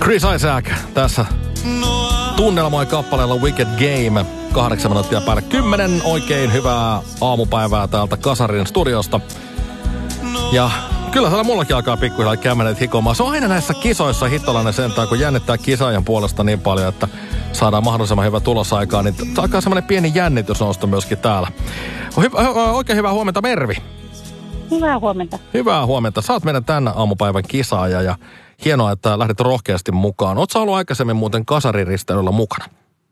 Chris Isaak tässä tunnelmoi kappaleella Wicked Game. 8 minuuttia päälle 10. Oikein hyvää aamupäivää täältä Kasarin studiosta. Ja kyllä täällä mullakin alkaa pikkuhiljaa kämmenet hikomaan. Se on aina näissä kisoissa hittolainen sentään, kun jännittää kisaajan puolesta niin paljon, että saadaan mahdollisimman hyvä tulos aikaan. Niin alkaa semmoinen pieni jännitys nousta myöskin täällä. Oikein hyvää huomenta, Mervi. Hyvää huomenta. Hyvää huomenta. Sä oot meidän tämän aamupäivän kisaaja ja hienoa, että lähdit rohkeasti mukaan. Oot sä ollut aikaisemmin muuten kasariristeilyllä mukana?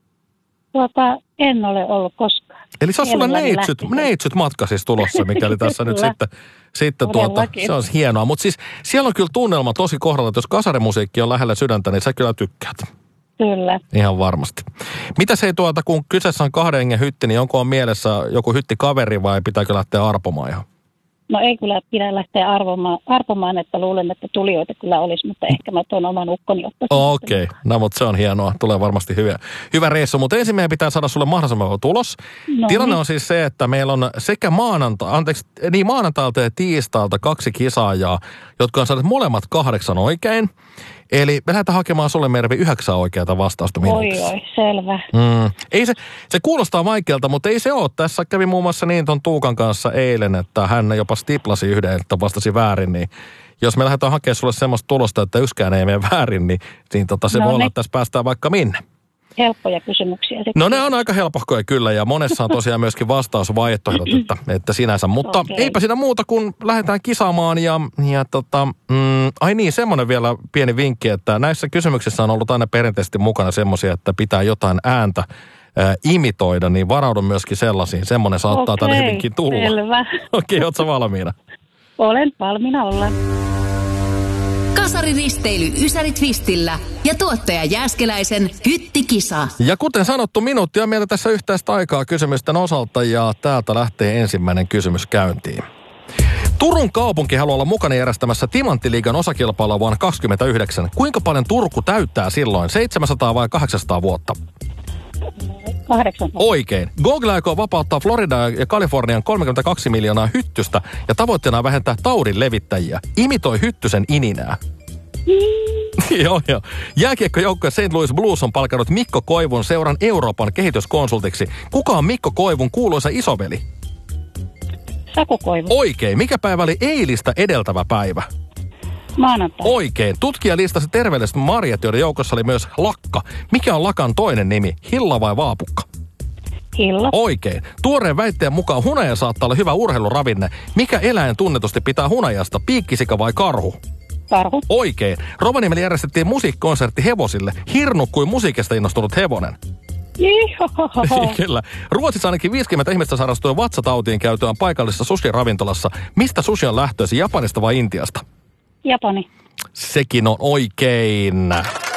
En ole ollut koskaan. Eli se on sulle neitsyt matka siis tulossa, mikäli tässä nyt sitten se on hienoa. Mutta siis siellä on kyllä tunnelma tosi kohdalla, että jos kasarimusiikki on lähellä sydäntä, niin sä kyllä tykkäät. Kyllä. Ihan varmasti. Mitäs ei kun kyseessä on 2 hengen hytti, niin onko on mielessä joku hyttikaveri vai pitääkö lähteä arpomaan ihan? No ei kyllä pidä lähteä arpomaan, että luulen, että tulijoita kyllä olisi, mutta ehkä mä tuon oman ukkoni ottaisin. Okei. No mutta se on hienoa. Tulee varmasti hyvä reissu. Mutta ensin meidän pitää saada sulle mahdollisimman hyvä tulos. No, tilanne on siis se, että meillä on sekä maanantailta ja tiistailta 2 kisaajaa, jotka on saaneet molemmat 8 oikein. Eli me lähdetään hakemaan sulle, Mervi, 9 oikeata vastausta minuutissa. Oi, selvä. Ei se kuulostaa vaikealta, mutta ei se ole. Tässä kävi muun muassa niin ton Tuukan kanssa eilen, että hän jopa stiplasi yhden, että vastasi väärin. Niin jos me lähdetään hakemaan sulle semmoista tulosta, että yksikään ei mene väärin, niin se voi olla, että tässä päästään vaikka minne. Helppoja kysymyksiä. No ne on aika helpohkoja kyllä, ja monessa on tosiaan myöskin vastausvaihtoehdot, että sinänsä. Mutta eipä siinä muuta, kun lähdetään kisaamaan ai niin, semmoinen vielä pieni vinkki, että näissä kysymyksissä on ollut aina perinteisesti mukana semmoisia, että pitää jotain ääntä imitoida, niin varaudun myöskin sellaisiin. Semmoinen saattaa tänne hyvinkin tulla. Selvä. Okei, ootko sä valmiina? Olen valmiina olla. Kasariristeily Ysäri Twistillä ja tuottaja Jääskeläisen hyttikisa. Ja kuten sanottu, minuuttia meillä tässä yhteistä aikaa kysymysten osalta ja täältä lähtee ensimmäinen kysymys käyntiin. Turun kaupunki haluaa olla mukana järjestämässä Timanttiliigan osakilpailua vuonna 2029. Kuinka paljon Turku täyttää silloin? 700 vai 800 vuotta? 800. Oikein. Google aikoo vapauttaa Floridaa ja Kalifornian 32 miljoonaa hyttystä ja tavoitteena vähentää taudin levittäjiä. Imitoi hyttysen ininää. Joo. Jääkiekkojoukkue St. Louis Blues on palkannut Mikko Koivun seuran Euroopan kehityskonsultiksi. Kuka on Mikko Koivun kuuluisa isoveli? Saku Koivu. Oikein. Mikä päivä oli eilistä edeltävä päivä? Maanantai. Oikein. Tutkija listasi terveelliset marjat, joiden joukossa oli myös lakka. Mikä on lakan toinen nimi? Hilla vai vaapukka? Hilla. Oikein. Tuoreen väitteen mukaan hunaja saattaa olla hyvä urheiluravinne. Mikä eläin tunnetusti pitää hunajasta? Piikkisika vai karhu? Karhu. Oikein. Rovaniemellä järjestettiin musiikkikonsertti hevosille. Hirnu kuin musiikista innostunut hevonen. Kyllä. Ruotsissa ainakin 50 ihmistä sairastui vatsatautiin käytyään paikallisessa sushi-ravintolassa. Mistä sushi on lähtöisin, Japanista vai Intiasta? Japani. Sekin on oikein.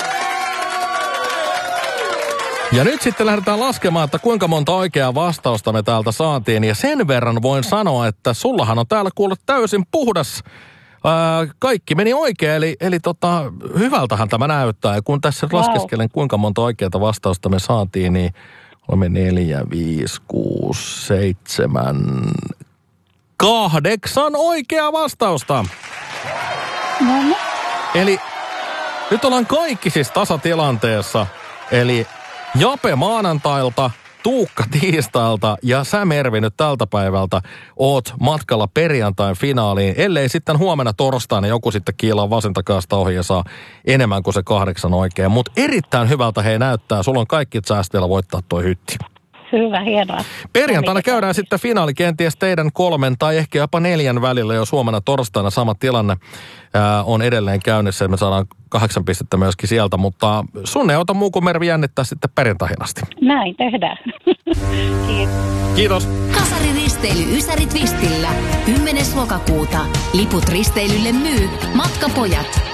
Ja nyt sitten lähdetään laskemaan, että kuinka monta oikeaa vastausta me täältä saatiin. Ja sen verran voin sanoa, että sullahan on täällä kuule täysin puhdas. Kaikki meni oikein, eli hyvältähän tämä näyttää. Ja kun tässä laskeskelen, kuinka monta oikeaa vastausta me saatiin, niin olemme 4, 5, 6, 7, 8 oikeaa vastausta. No. Eli nyt ollaan kaikki siis tasatilanteessa. Eli Jape maanantailta, Tuukka tiistailta ja sä, Mervi, nyt tältä päivältä oot matkalla perjantain finaaliin. Ellei sitten huomenna torstaina joku sitten kiilaa vasentakaasta ohi ja saa enemmän kuin se 8 oikein. Mutta erittäin hyvältä näyttää. Sulla on kaikki säästä vielä voittaa toi hytti. Hyvä, hienoa. Perjantaina käydään sitten finaali kenties teidän 3 tai ehkä jopa 4 välillä, jos huomenna torstaina sama tilanne on edelleen käynnissä. Me saadaan 8 pistettä myöskin sieltä, mutta sun ei ota muu kuin Mervi jännittää sitten perjantaihin asti. Näin tehdään. Kiitos. Kiitos. Kasariristeily Ysäri Twistillä 10. lokakuuta. Liput risteilylle myy Matkapojat.